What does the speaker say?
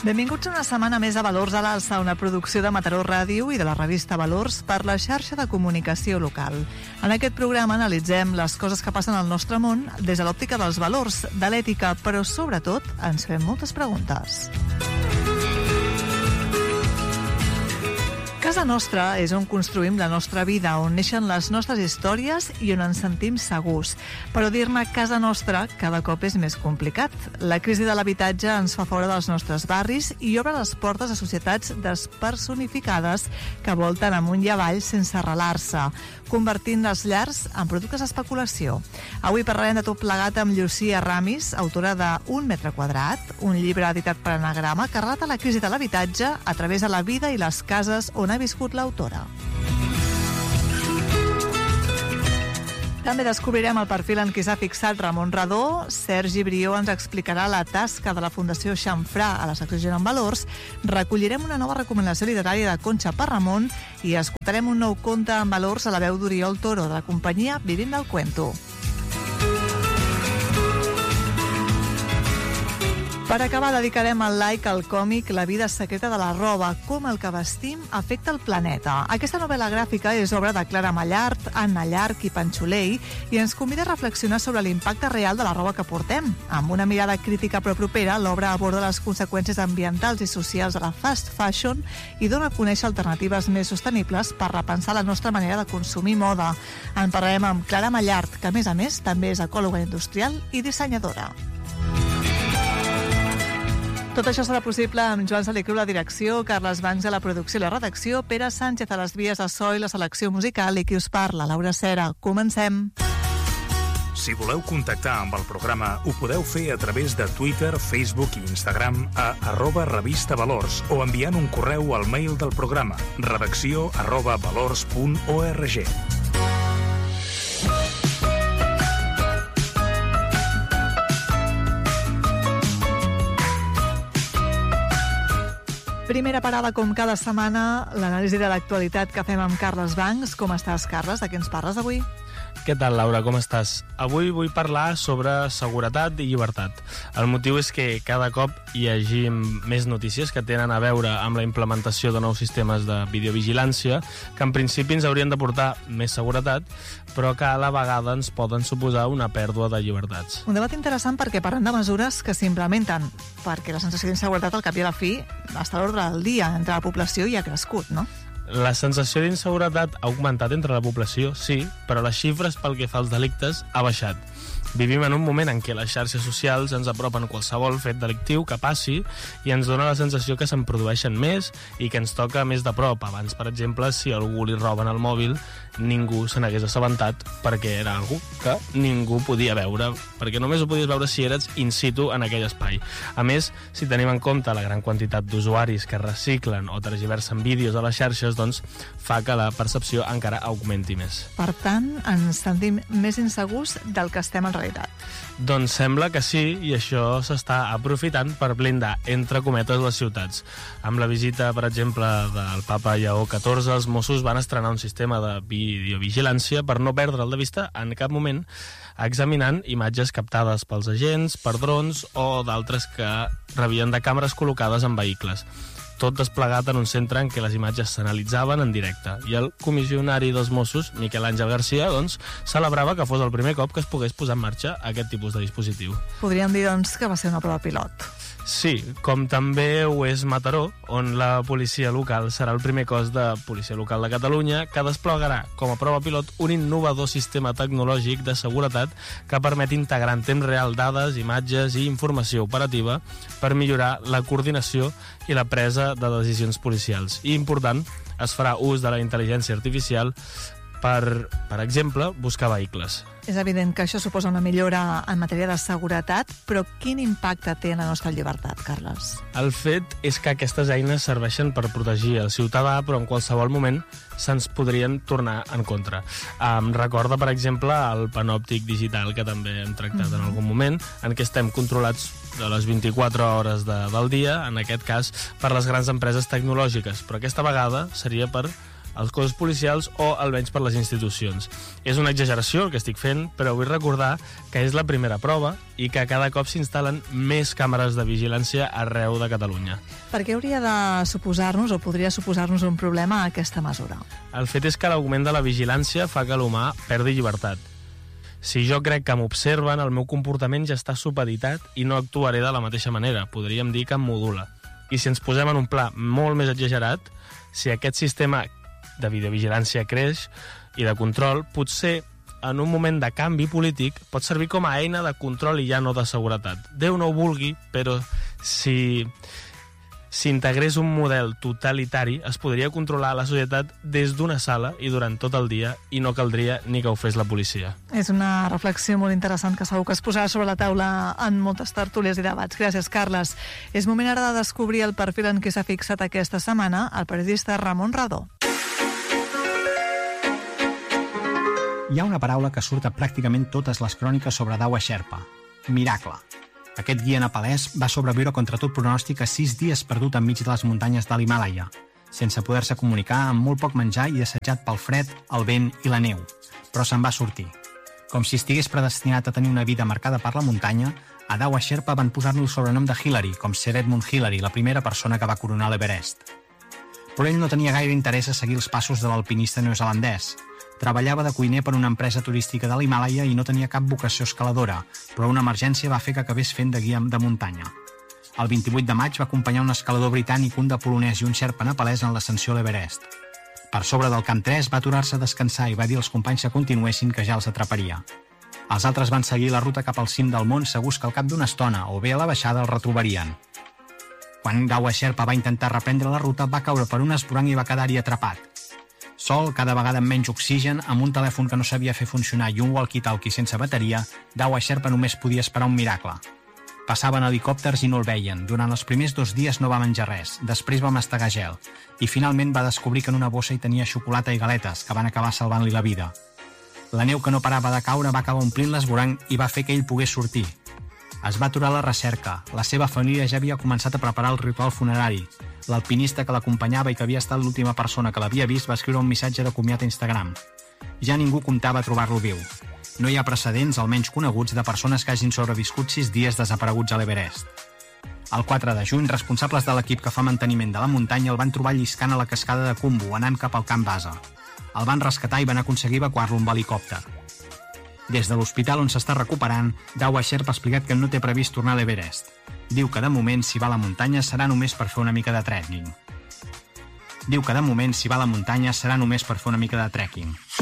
Benvinguts una setmana més a Valors a l'Alça, una producció de Mataró Ràdio i de la revista Valors per la xarxa de comunicació local. En aquest programa analitzem les coses que passen al nostre món des de l'òptica dels valors, de l'ètica, però sobretot ens fem moltes preguntes. Casa nostra és on construïm la nostra vida, on neixen les nostres històries i on ens sentim segurs. Però dir-ne casa nostra cada cop és més complicat. La crisi de l'habitatge ens fa fora dels nostres barris i obre les portes a societats despersonificades que volten amunt i avall sense arrelar-se, convertint les llars en productes d'especulació. Avui parlarem de tot plegat amb Llucia Ramis, autora de Un metre quadrat, un llibre editat per Anagrama que relata la crisi de l'habitatge a través de la vida i les cases on ha viscut l'autora. També descobrirem el perfil en qui s'ha fixat Ramon Radó. Sergi Brió ens explicarà la tasca de la Fundació Xamfrà a la secció Gent en Valors. Recollirem una nova recomanació literària de Conxa per Ramon i escoltarem un nou conte en valors a la veu d'Oriol Toro, de la companyia Vivim del Cuento. Per acabar, dedicarem el like al còmic La vida secreta de la roba, com el que vestim afecta el planeta. Aquesta novel·la gràfica és obra de Clara Mallart, Anna Llarch i Panxolei i ens convida a reflexionar sobre l'impacte real de la roba que portem. Amb una mirada crítica però propera, l'obra aborda les conseqüències ambientals i socials de la fast fashion i dona a conèixer alternatives més sostenibles per repensar la nostra manera de consumir moda. En parlarem amb Clara Mallart, que a més també és ecòloga industrial i dissenyadora. Tot això serà possible amb Joan Salicru a la direcció, Carles Bancs a la producció i la redacció, Pere Sánchez a les vies de so i la selecció musical i qui us parla, Laura Cera. Comencem! Si voleu contactar amb el programa, ho podeu fer a través de Twitter, Facebook i Instagram a @revistavalors o enviant un correu al mail del programa redacció@valors.org. Primera parada, com cada setmana, l'anàlisi de l'actualitat que fem amb Carles Bancs. Com estàs, Carles? De què ens parles avui? Què tal, Laura? Com estàs? Avui vull parlar sobre seguretat i llibertat. El motiu és que cada cop hi hagi més notícies que tenen a veure amb la implementació de nous sistemes de videovigilància que en principi ens haurien de portar més seguretat, però que a la vegada ens poden suposar una pèrdua de llibertats. Un debat interessant perquè parlem de mesures que s'implementen perquè la sensació d'inseguretat al cap i a la fi està a l'ordre del dia entre la població i ha crescut, no? La sensació d'inseguretat ha augmentat entre la població, sí, però les xifres pel que fa als delictes ha baixat. Vivim en un moment en què les xarxes socials ens apropen qualsevol fet delictiu que passi i ens dona la sensació que se'n produeixen més i que ens toca més de prop. Abans, per exemple, si a algú li roben el mòbil, ningú se n'hagués assabentat perquè era algú que ningú podia veure, perquè només ho podies veure si eres in situ en aquell espai. A més, si tenim en compte la gran quantitat d'usuaris que reciclen o tergiversen vídeos a les xarxes, doncs fa que la percepció encara augmenti més. Per tant, ens sentim més insegurs del que estem en realitat. Doncs sembla que sí, i això s'està aprofitant per blindar, entre cometes, les ciutats. Amb la visita, per exemple, del papa Lleó XIV, els Mossos van estrenar un sistema de videovigilància per no perdre'l de vista en cap moment, examinant imatges captades pels agents, per drons o d'altres que rebien de càmeres col·locades en vehicles. Tot desplegat en un centre en què les imatges s'analitzaven en directe. I el comissionari dels Mossos, Miquel Àngel Garcia, doncs, celebrava que fos el primer cop que es pogués posar en marxa aquest tipus de dispositiu. Podríem dir, doncs, que va ser una prova pilot. Sí, com també ho és Mataró, on la policia local serà el primer cos de policia local de Catalunya que desplegarà com a prova pilot un innovador sistema tecnològic de seguretat que permet integrar en temps real dades, imatges i informació operativa per millorar la coordinació i la presa de decisions policials. I important, es farà ús de la intel·ligència artificial per exemple, buscar vehicles. És evident que això suposa una millora en matèria de seguretat, però quin impacte té en la nostra llibertat, Carles? El fet és que aquestes eines serveixen per protegir el ciutadà, però en qualsevol moment se'ns podrien tornar en contra. Em recorda, per exemple, el panòptic digital, que també hem tractat en algun moment, en què estem controlats de les 24 hores del dia, en aquest cas per les grans empreses tecnològiques, però aquesta vegada seria per els cossos policials o almenys per les institucions. És una exageració el que estic fent, però vull recordar que és la primera prova i que cada cop s'instal·len més càmeres de vigilància arreu de Catalunya. Per què hauria de suposar-nos o podria suposar-nos un problema aquesta mesura? El fet és que l'augment de la vigilància fa que l'humà perdi llibertat. Si jo crec que m'observen, el meu comportament ja està supeditat i no actuaré de la mateixa manera. Podríem dir que em modula. I si ens posem en un pla molt més exagerat, si aquest sistema de videovigilància creix i de control, potser en un moment de canvi polític pot servir com a eina de control i ja no de seguretat. Déu no ho vulgui, però si s'integrés un model totalitari, es podria controlar la societat des d'una sala i durant tot el dia i no caldria ni que ho fes la policia. És una reflexió molt interessant que segur que es posarà sobre la taula en moltes tertúlies i debats. Gràcies, Carles. És moment ara de descobrir el perfil en què s'ha fixat aquesta setmana el periodista Ramon Radó. Hi ha una paraula que surt a pràcticament totes les cròniques sobre Dawa Sherpa: miracle. Aquest guia nepalès va sobreviure contra tot pronòstic a 6 dies perdut enmig de les muntanyes de l'Himàlaia, sense poder-se comunicar, amb molt poc menjar i assetjat pel fred, el vent i la neu. Però se'n va sortir. Com si estigués predestinat a tenir una vida marcada per la muntanya, a Dawa Sherpa van posar-li el sobrenom de Hillary, com Sir Edmund Hillary, la primera persona que va coronar l'Everest. Però ell no tenia gaire interès a seguir els passos de l'alpinista neozelandès. Treballava de cuiner per una empresa turística de l'Himàlaia i no tenia cap vocació escaladora, però una emergència va fer que acabés fent de guia de muntanya. El 28 de maig va acompanyar un escalador britànic, un de polonès i un xerpa nepalès en l'ascensió a l'Everest. Per sobre del camp 3 va aturar-se a descansar i va dir als companys que continuessin, que ja els atraparia. Els altres van seguir la ruta cap al cim del món, segurs que al cap d'una estona o bé a la baixada el retrobarien. Quan Dawa Sherpa va intentar reprendre la ruta, va caure per un esborrany i va quedar-hi atrapat. Sol, cada vegada amb menys oxigen, amb un telèfon que no sabia fer funcionar i un walkie-talkie sense bateria, Dawa Sherpa només podia esperar un miracle. Passaven helicòpters i no el veien. Durant els primers 2 dies no va menjar res, després va mastegar gel, i finalment va descobrir que en una bossa hi tenia xocolata i galetes, que van acabar salvant-li la vida. La neu que no parava de caure va acabar omplint l'esborrany i va fer que ell pogués sortir. Es va aturar la recerca. La seva família ja havia començat a preparar el ritual funerari. L'alpinista que l'acompanyava i que havia estat l'última persona que l'havia vist va escriure un missatge de comiat a Instagram. Ja ningú comptava trobar-lo viu. No hi ha precedents, almenys coneguts, de persones que hagin sobreviscut 6 dies desapareguts a l'Everest. El 4 de juny, responsables de l'equip que fa manteniment de la muntanya el van trobar lliscant a la cascada de Khumbu, anant cap al camp base. El van rescatar i van aconseguir evacuar-lo amb helicòpter. Des de l'hospital on s'està recuperant, Dawa Sherpa ha explicat que no té previst tornar a l'Everest. Diu que de moment, si va a la muntanya, serà només per fer una mica de trekking.